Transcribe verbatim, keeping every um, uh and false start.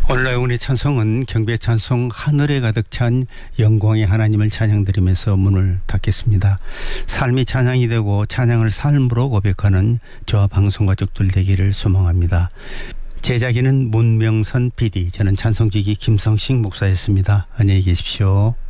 오늘 영혼의 찬송은 경배 찬송 하늘에 가득 찬 영광의 하나님을 찬양드리면서 문을 닫겠습니다. 삶이 찬양이 되고 찬양을 삶으로 고백하는 저와 방송 가족들 되기를 소망합니다. 제작인은 문명선 피디, 저는 찬송지기 김성식 목사였습니다. 안녕히 계십시오.